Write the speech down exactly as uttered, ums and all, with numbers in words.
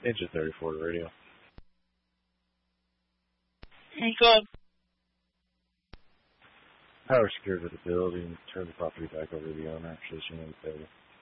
Engine thirty-four to radio. Go ahead. Power secured to the building. Turn the property back over to the owner. Shows you know the building.